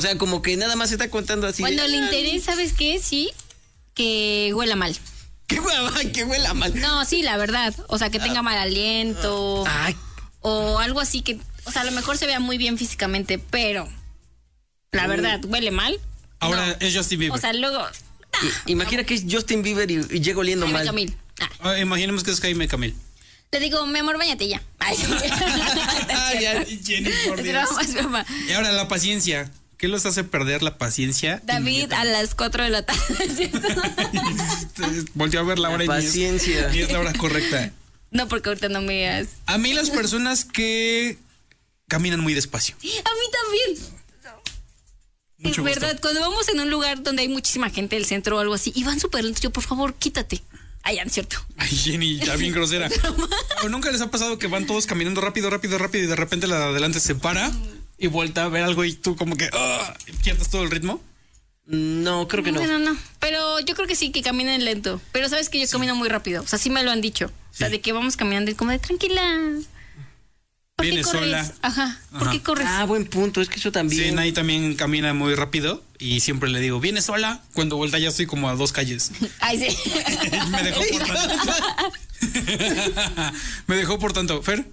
O sea, como que nada más se está contando así. Cuando le interesa, ¿sabes qué? Sí, que huela mal. Que huela mal. No, sí, la verdad. O sea, que tenga mal aliento. Ay. O algo así que, o sea, a lo mejor se vea muy bien físicamente, pero la verdad, huele mal. Ahora No. es Justin Bieber. O sea, luego... Imagina que es Justin Bieber y llega oliendo Jaime mal. Camil. Imaginemos que es Jaime Camil. Le digo, mi amor, bañate ya. Ay, sí. Ay, Jenny, por Es Dios. broma, es broma. Y ahora la paciencia. ¿Qué los hace perder la paciencia? David a las 4 de la tarde. ¿Cierto? Volteó a ver la hora Paciencia. y es la hora correcta. No, porque ahorita no me digas. A mí las personas que caminan muy despacio. A mí también. Mucho Es gusto. verdad, cuando vamos en un lugar donde hay muchísima gente del centro o algo así y van súper lentos, yo, por favor, quítate. Ay, ya, no es cierto. Ay, Jenny, ya bien grosera. ¿O nunca les ha pasado que van todos caminando rápido y de repente la de adelante se para y vuelta a ver algo y tú como que pierdes todo el ritmo? No, creo que no. No. Pero yo creo que sí, que caminen lento. Pero sabes que yo camino muy rápido. O sea, sí me lo han dicho. O sea, Sí. de que vamos caminando y como de tranquila. ¿Por qué Vienes corres? sola. Ajá. ¿Por Ajá. qué corres? Ah, buen punto, es que eso Sí, también. Nay también camina muy rápido y siempre le digo, ¿vienes sola? Cuando vuelta ya estoy como a 2 calles. Ay, sí. Me dejó por tanto. Me dejó por tanto. Fer,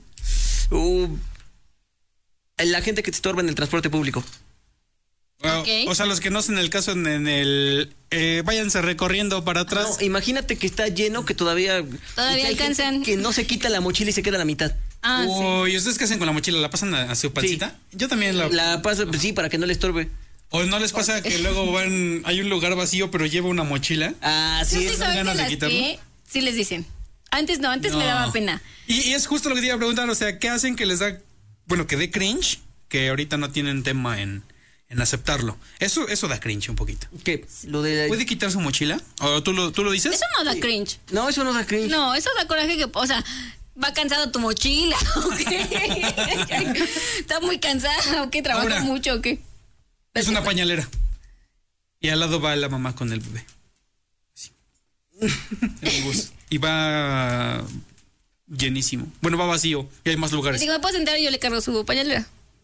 La gente que te estorba en el transporte público. Ok. O sea, los que no hacen el caso en el... váyanse recorriendo para atrás. No, imagínate que está lleno, que todavía Todavía que hay alcanzan. gente que no se quita la mochila y se queda a la mitad. Ah, sí. ¿Y ustedes qué hacen con la mochila? ¿La pasan a su pancita? Yo también La pasa, pues sí, para que no le estorbe. ¿O no les pasa que luego van... Hay un lugar vacío, pero lleva una mochila? Ah, Yo sí. sí, dan sabes ganas que de las quitarlo? que sí les dicen. Antes no, antes No. me daba pena. Y es justo lo que te iba a preguntar. O sea, ¿qué hacen que les da... Bueno, que dé cringe? Que ahorita no tienen tema en aceptarlo. Eso da cringe un poquito. ¿Qué? Lo de ¿Puede quitar su mochila? ¿O tú lo dices? Eso no da cringe. No, eso no da cringe. No, eso da coraje que, o sea, va cansado tu mochila, ¿o qué? Está muy cansada, ¿o qué? ¿Trabaja Ahora. mucho, o qué? Es una pañalera. Y al lado va la mamá con el bebé. Sí. En el bus. Y va llenísimo. Bueno, va vacío. Y hay más lugares. Digo, ¿me puedo sentar y yo le cargo su pañalera?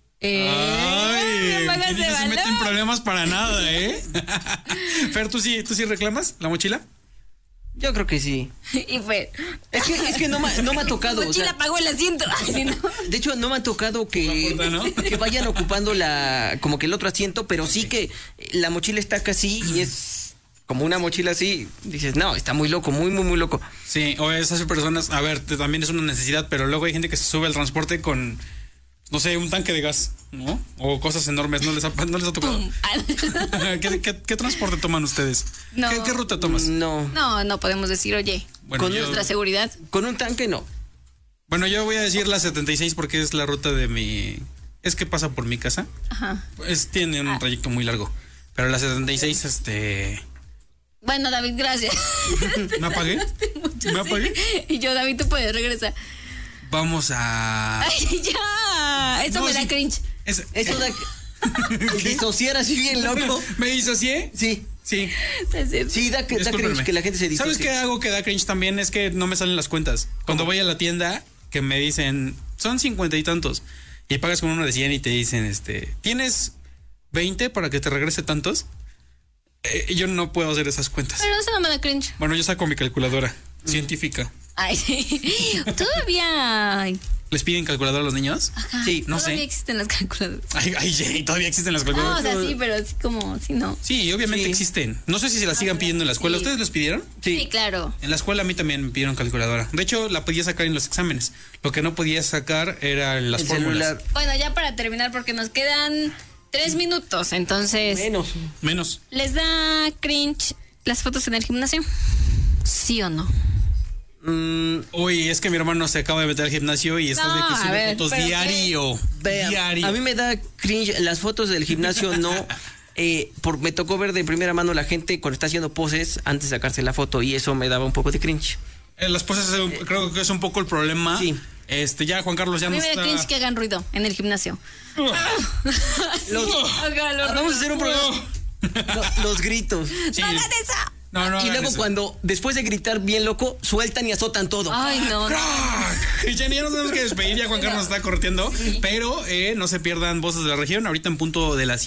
Ay, póngase Jenny no se mete en valor. problemas para nada, ¿eh? Fer, ¿tú sí reclamas la mochila? Yo creo que sí. Y fue, Es que no me ha tocado. mi o mochila sea, pagó el asiento. Ay, sí, no. de hecho, no me ha tocado que, La puerta, ¿no? que vayan ocupando como que el otro asiento, pero sí que la mochila está casi y es como una mochila así. Dices, no, está muy loco, muy, muy, muy loco. Sí, o esas personas, a ver, también es una necesidad, pero luego hay gente que se sube al transporte con, no sé, un tanque de gas, ¿no? O cosas enormes, ¿no les ha tocado? Pum. Ah, ¿Qué transporte toman ustedes? No. ¿Qué ruta tomas? No. No podemos decir, oye, Bueno, con yo, nuestra seguridad. Con un tanque no. bueno, yo voy a decir la 76 porque es la ruta de mi... Es que pasa por mi casa. Ajá. Tiene un trayecto muy largo. Pero la 76, Bueno, David, gracias. ¿me apagué? ¿Me apagué? Y yo, David, tú puedes, regresa. Vamos a... Ay, ya. Eso No, me da sí. cringe. Eso da disociar así bien loco. ¿Me disocié? Sí. Sí. Sí, da cringe Discúlpenme. que la gente se disocie. ¿Sabes qué hago que da cringe también? Es que no me salen las cuentas. Cuando voy a la tienda, que me dicen, son 50 y tantos. Y pagas con uno de 100 y te dicen, ¿tienes 20 para que te regrese tantos? Yo no puedo hacer esas cuentas. Pero eso no me da cringe. Bueno, yo saco mi calculadora científica. Ay, sí. Todavía. ¿Les piden calculadora a los niños? Ajá, Sí, no todavía sé. existen las calculadoras. Ay, Jenny, todavía existen las No, o calculadoras. sea, sí, pero es como, sí, no. Sí, obviamente Sí. existen. No sé si se las sigan pidiendo en la escuela. Sí. ¿Ustedes los pidieron? Sí, claro. En la escuela a mí también me pidieron calculadora. De hecho, la podía sacar en los exámenes. Lo que no podía sacar eran las El fórmulas. celular. Bueno, ya para terminar, porque nos quedan 3 minutos, entonces. Menos. ¿Les da cringe las fotos en el gimnasio? ¿Sí o no? Uy, es que mi hermano se acaba de meter al gimnasio y está No, de que a sube ver, fotos ¿pero diario. Vea, Diario. a mí me da cringe las fotos del gimnasio, no. Me tocó ver de primera mano la gente cuando está haciendo poses antes de sacarse la foto y eso me daba un poco de cringe. Las poses creo que es un poco el problema. Sí. Ya Juan Carlos ya A mí no me da está. cringe que hagan ruido en el gimnasio. Vamos a hacer un programa. Los gritos. Sí. ¡No hagan eso! No, no Y hagan luego eso. cuando, después de gritar bien loco, sueltan y azotan todo. Ay, no. ¡Crack! Y Jenny, ya nos tenemos que despedir, ya Juan Carlos está corriendo. Pero no se pierdan Voces de la Región, ahorita en punto de las